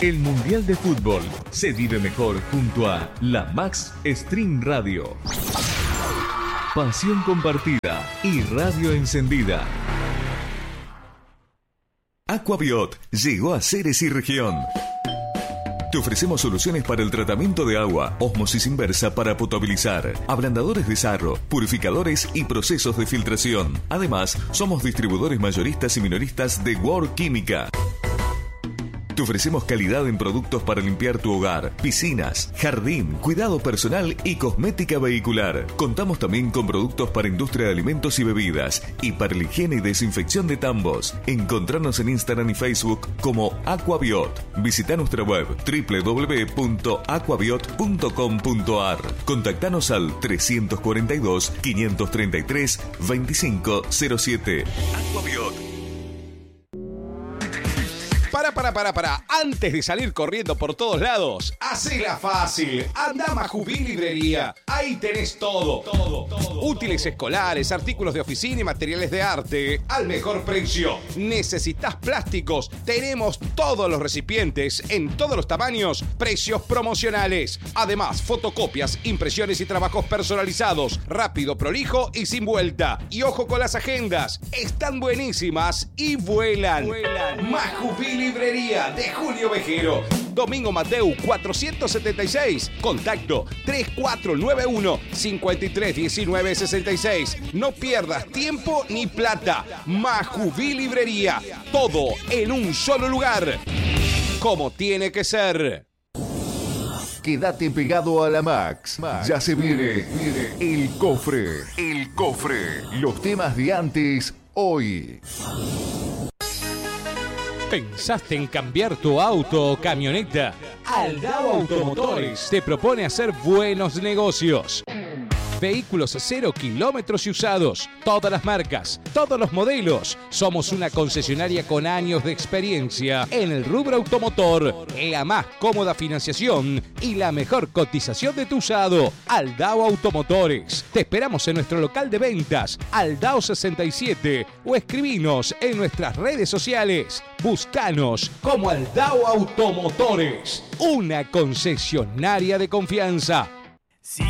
El Mundial de Fútbol se vive mejor junto a la Max Stream Radio. Pasión compartida y radio encendida. Aquabiot llegó a Ceres y región. Te ofrecemos soluciones para el tratamiento de agua, ósmosis inversa para potabilizar, ablandadores de sarro, purificadores y procesos de filtración. Además, somos distribuidores mayoristas y minoristas de World Química. Te ofrecemos calidad en productos para limpiar tu hogar, piscinas, jardín, cuidado personal y cosmética vehicular. Contamos también con productos para industria de alimentos y bebidas y para la higiene y desinfección de tambos. Encontranos en Instagram y Facebook como Aquabiot. Visita nuestra web www.aquabiot.com.ar. Contactanos al 342 533 2507. Aquabiot. Para. Antes de salir corriendo por todos lados, hacela fácil. Anda a Majubil Librería. Ahí tenés todo. Útiles escolares, artículos de oficina y materiales de arte al mejor precio. ¿Necesitas plásticos? Tenemos todos los recipientes en todos los tamaños, precios promocionales. Además, fotocopias, impresiones y trabajos personalizados. Rápido, prolijo y sin vuelta. Y ojo con las agendas. Están buenísimas y vuelan. Majubil Librería de Julio Vejero. Domingo Mateu 476. Contacto 3491 531966. No pierdas tiempo ni plata. Majubil Librería. Todo en un solo lugar. Como tiene que ser. Quédate pegado a la Max. Ya se viene el cofre. Los temas de antes, hoy. ¿Pensaste en cambiar tu auto o camioneta? Aldao Automotores te propone hacer buenos negocios. Vehículos 0 kilómetros y usados, todas las marcas, todos los modelos. Somos una concesionaria con años de experiencia en el rubro automotor, la más cómoda financiación y la mejor cotización de tu usado. Aldao Automotores. Te esperamos en nuestro local de ventas, Aldao 67, o escribinos en nuestras redes sociales. Buscanos como Aldao Automotores, una concesionaria de confianza.